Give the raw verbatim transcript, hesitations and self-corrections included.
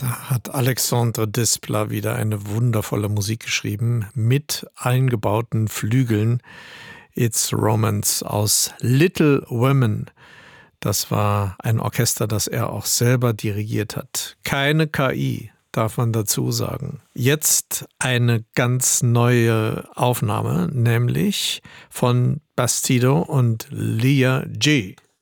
Da hat Alexandre Desplat wieder eine wundervolle Musik geschrieben mit eingebauten Flügeln. It's Romance aus Little Women. Das war ein Orchester, das er auch selber dirigiert hat. Keine K I, darf man dazu sagen. Jetzt eine ganz neue Aufnahme, nämlich von Bastido und Leah G.